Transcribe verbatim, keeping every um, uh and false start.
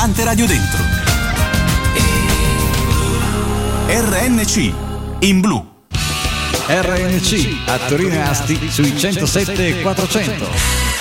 tante radio dentro. R N C in blu. R N C a Torino e Asti sui centosette e quattrocento.